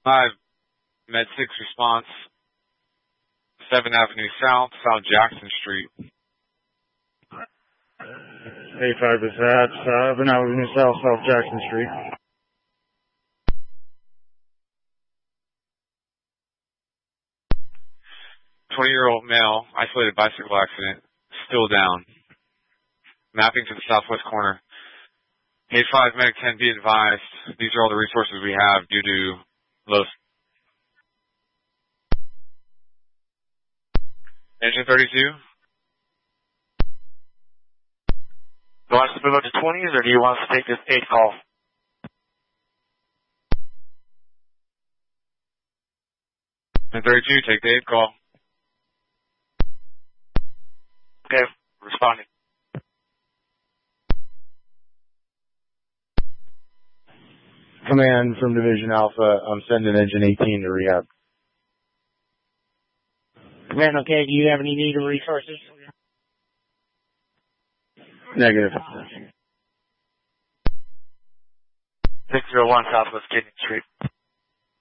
5, Med 6 response, 7th Avenue South, South Jackson Street. A5 is at 7th Avenue South, South Jackson Street. "20-year-old male, isolated bicycle accident, still down. Mapping to the southwest corner. A5, Medic 10, be advised. These are all the resources we have due to low. Engine 32. Do you want us to move up to 20s, or do you want us to take this 8 call? And 32, take the 8 call. Okay, responding. Command from Division Alpha, I'm sending Engine 18 to rehab. Command, okay, do you have any need of resources? Negative. 601 Southwest Kidney Street.